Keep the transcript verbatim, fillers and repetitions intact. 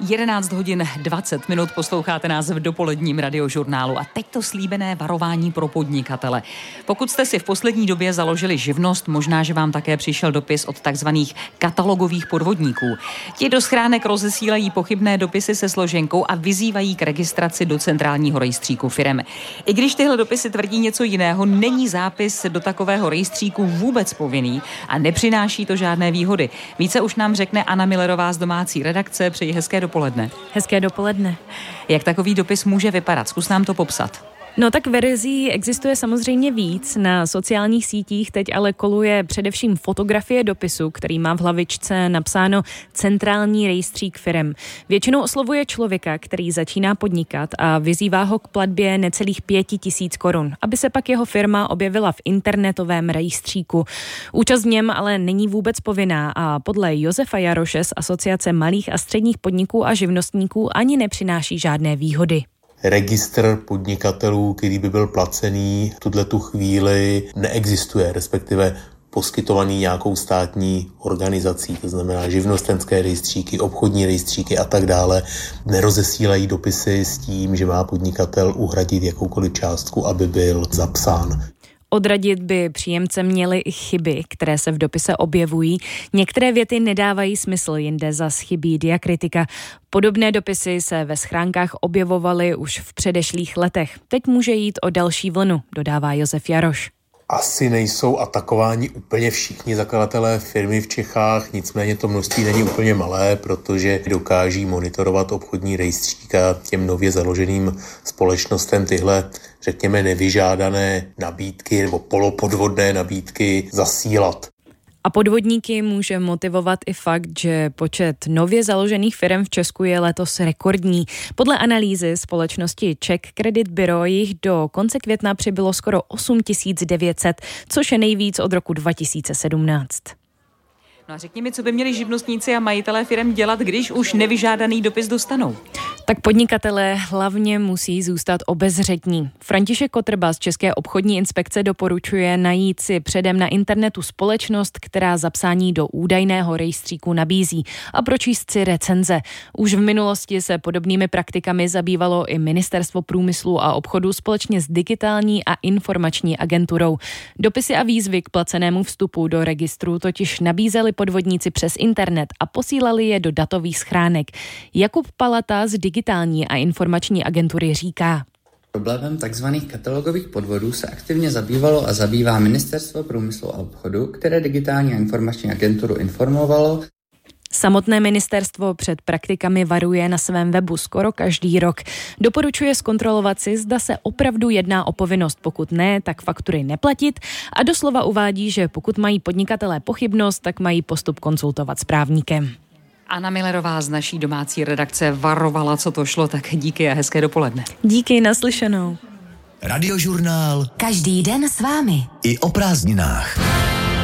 jedenáct hodin dvacet minut, posloucháte nás v dopoledním radiožurnálu a teď to slíbené varování pro podnikatele. Pokud jste si v poslední době založili živnost, možná, že vám také přišel dopis od takzvaných katalogových podvodníků. Ti do schránek rozesílají pochybné dopisy se složenkou a vyzývají k registraci do centrálního rejstříku firem. I když tyhle dopisy tvrdí něco jiného, není zápis do takového rejstříku vůbec povinný a nepřináší to žádné výhody. Více už nám řekne Anna Millerová z domácí redakce. Přeji hezké dopoledne. Hezké dopoledne. Jak takový dopis může vypadat? Zkus nám to popsat. No tak verzí existuje samozřejmě víc. Na sociálních sítích teď ale koluje především fotografie dopisu, který má v hlavičce napsáno Centrální rejstřík firem. Většinou oslovuje člověka, který začíná podnikat a vyzývá ho k platbě necelých pěti tisíc korun, aby se pak jeho firma objevila v internetovém rejstříku. Účast v něm ale není vůbec povinná a podle Josefa Jaroše z Asociace malých a středních podniků a živnostníků ani nepřináší žádné výhody. Registr podnikatelů, který by byl placený, v tuto chvíli neexistuje, respektive poskytovaný nějakou státní organizací, to znamená živnostenské rejstříky, obchodní rejstříky a tak dále, nerozesílají dopisy s tím, že má podnikatel uhradit jakoukoliv částku, aby byl zapsán. Odradit by příjemce měly i chyby, které se v dopise objevují. Některé věty nedávají smysl, jinde zas chybí diakritika. Podobné dopisy se ve schránkách objevovaly už v předešlých letech. Teď může jít o další vlnu, dodává Josef Jaroš. Asi nejsou atakováni úplně všichni zakladatelé firmy v Čechách, nicméně to množství není úplně malé, protože dokáží monitorovat obchodní rejstřík a těm nově založeným společnostem tyhle, řekněme, nevyžádané nabídky nebo polopodvodné nabídky zasílat. A podvodníky může motivovat i fakt, že počet nově založených firem v Česku je letos rekordní. Podle analýzy společnosti Czech Credit Bureau jich do konce května přibylo skoro osm tisíc devět set, což je nejvíc od roku dva tisíce sedmnáct. No a řekni mi, co by měli živnostníci a majitelé firem dělat, když už nevyžádaný dopis dostanou? Tak podnikatelé hlavně musí zůstat obezřetní. František Kotrba z České obchodní inspekce doporučuje najít si předem na internetu společnost, která zapsání do údajného rejstříku nabízí a pročíst si recenze. Už v minulosti se podobnými praktikami zabývalo i Ministerstvo průmyslu a obchodu společně s digitální a informační agenturou. Dopisy a výzvy k placenému vstupu do registru totiž nabízeli podvodníci přes internet a posílali je do datových schránek. Jakub Palata z digitální a informační agentury říká. Problémem tzv. Katalogových podvodů se aktivně zabývalo a zabývá Ministerstvo průmyslu a obchodu, které digitální a informační agenturu informovalo. Samotné ministerstvo před praktikami varuje na svém webu skoro každý rok. Doporučuje zkontrolovat si, zda se opravdu jedná o povinnost, pokud ne, tak faktury neplatit a doslova uvádí, že pokud mají podnikatelé pochybnost, tak mají postup konzultovat s právníkem. Anna Millerová z naší domácí redakce varovala, co to šlo, tak díky a hezké dopoledne. Díky, naslyšenou. Radiožurnál. Každý den s vámi. I o prázdninách.